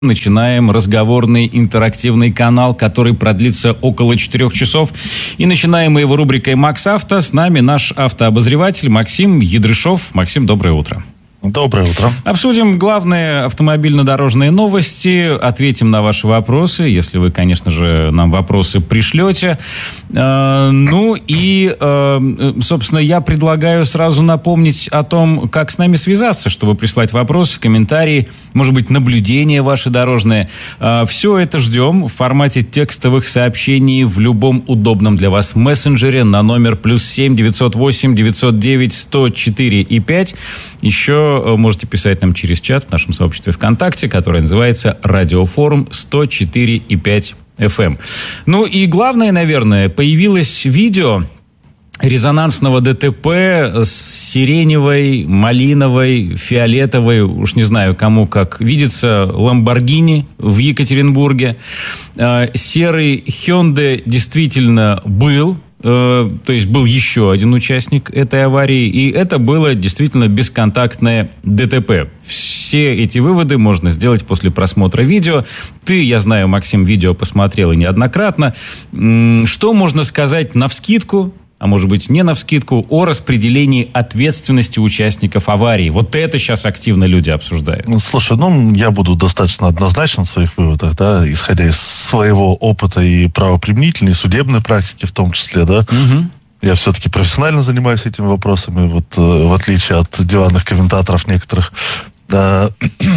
Начинаем разговорный интерактивный канал, который продлится около 4 часов. И начинаем мы его рубрикой «Макс Авто». С нами наш автообозреватель Максим Ядрышов. Максим, доброе утро. Доброе утро. Обсудим главные автомобильно-дорожные новости, ответим на ваши вопросы, если вы, конечно же, нам вопросы пришлете. Ну и, собственно, я предлагаю сразу напомнить о том, как с нами связаться, чтобы прислать вопросы, комментарии, может быть, наблюдения ваши дорожные. Все это ждем в формате текстовых сообщений в любом удобном для вас мессенджере на номер +7 908 909 104 и 5. Еще можете писать нам через чат в нашем сообществе ВКонтакте, которое называется «Радиофорум 104,5 FM». Ну и главное, наверное, появилось видео резонансного ДТП с сиреневой, малиновой, фиолетовой, уж не знаю кому как видится, Ламборгини в Екатеринбурге. Серый Hyundai действительно был. То есть был еще один участник этой аварии, и это было действительно бесконтактное ДТП. Все эти выводы можно сделать после просмотра видео. Ты, я знаю, Максим, видео посмотрел и неоднократно. Что можно сказать навскидку, а может быть не навскидку, о распределении ответственности участников аварии? Вот это сейчас активно люди обсуждают. Слушай, я буду достаточно однозначен в своих выводах, да, исходя из своего опыта и правоприменительной, и судебной практики в том числе, да. Угу. Я все-таки профессионально занимаюсь этими вопросами, вот в отличие от диванных комментаторов некоторых. Да,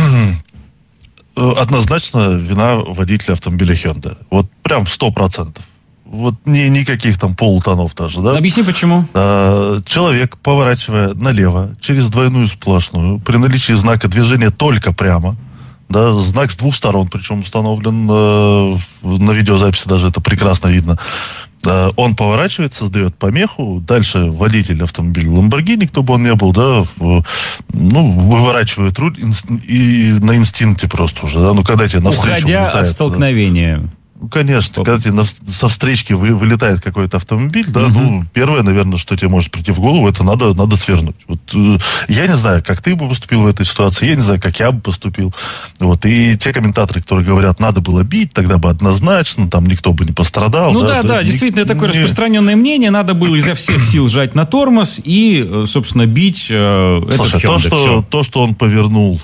однозначно вина водителя автомобиля Hyundai. Вот прям 100%. Вот никаких там полутонов даже, да? Объясни, почему. Человек, поворачивая налево, через двойную сплошную, при наличии знака движения только прямо, да, знак с двух сторон, причем установлен на видеозаписи, даже это прекрасно видно, он поворачивает, создает помеху, дальше водитель автомобиля Lamborghini, кто бы он ни был, да, выворачивает руль и на инстинкте просто уже, да, когда тебе навстречу уходя улетает, от столкновения. Да. Конечно, когда тебе со встречки вылетает какой-то автомобиль, да, первое, наверное, что тебе может прийти в голову, это надо свернуть. Вот, я не знаю, как ты бы поступил в этой ситуации, я не знаю, как я бы поступил. Вот, и те комментаторы, которые говорят, надо было бить, тогда бы однозначно, там никто бы не пострадал. Да, действительно, такое распространенное мнение, надо было изо всех сил жать на тормоз и, собственно, бить этот Hyundai. То, что он повернул,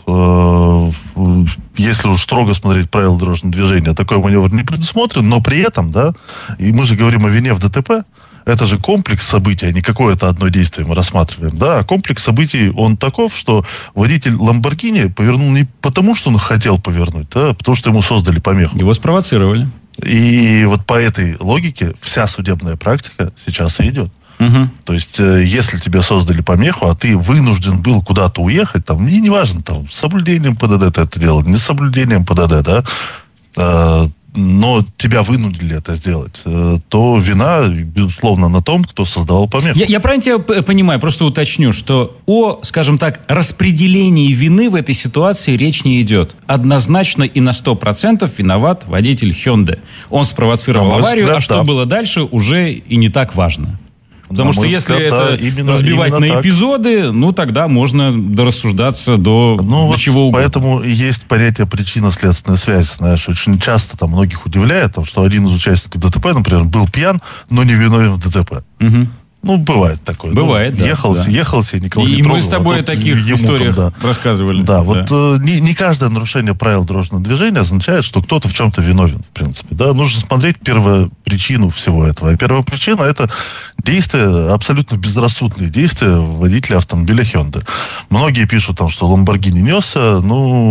если уж строго смотреть правила дорожного движения, такой маневр не предусмотрен, но при этом, да, и мы же говорим о вине в ДТП, это же комплекс событий, а не какое-то одно действие мы рассматриваем, да, а комплекс событий, он таков, что водитель Lamborghini повернул не потому, что он хотел повернуть, да, а потому что ему создали помеху. Его спровоцировали. И вот по этой логике вся судебная практика сейчас и идет. Угу. То есть, если тебе создали помеху, а ты вынужден был куда-то уехать, там, мне не важно, там, с соблюдением ПДД ты это делал, не с соблюдением ПДД, да, но тебя вынудили это сделать, то вина, безусловно, на том, кто создавал помеху. Я правильно тебя понимаю, просто уточню, что о, скажем так, распределении вины в этой ситуации речь не идет. Однозначно и на 100% виноват водитель Hyundai. Он спровоцировал аварию, а что было дальше, уже и не так важно. Потому что если это разбивать на эпизоды, тогда можно дорассуждаться до чего угодно. Поэтому и есть понятие причинно-следственной связи. Знаешь, очень часто там многих удивляет, что один из участников ДТП, например, был пьян, но не виновен в ДТП. Угу. Бывает такое. Бывает, да. Ехал себе, никого не трогал. И мы с тобой о таких историях рассказывали. Да, вот не каждое нарушение правил дорожного движения означает, что кто-то в чем-то виновен, в принципе. Да, нужно смотреть первопричину всего этого. И первопричина — это действия, абсолютно безрассудные действия водителя автомобиля Hyundai. Многие пишут, что Lamborghini несся,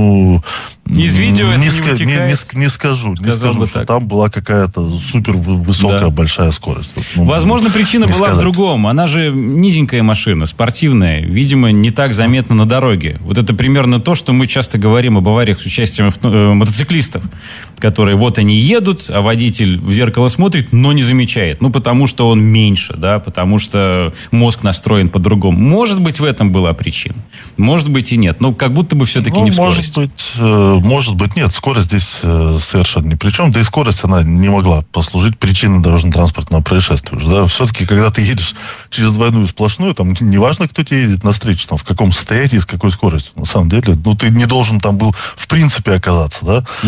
из видео не скажу, что там была какая-то супер высокая, большая скорость. Возможно, причина была в другом. Она же низенькая машина, спортивная, видимо, не так заметна на дороге. Вот это примерно то, что мы часто говорим об авариях с участием мотоциклистов, которые вот они едут, а водитель в зеркало смотрит, но не замечает. Потому что он меньше, да, потому что мозг настроен по-другому. Может быть, в этом была причина. Может быть, и нет. Но как будто бы все-таки не в скорости. Может быть, нет. Скорость здесь совершенно ни при чем. Да и скорость, она не могла послужить причиной дорожно-транспортного происшествия. Да? Все-таки, когда ты едешь едешь через двойную сплошную, там неважно, кто тебе едет навстречу, там, в каком состоянии, с какой скоростью. На самом деле, ну, ты не должен там был в принципе оказаться, да?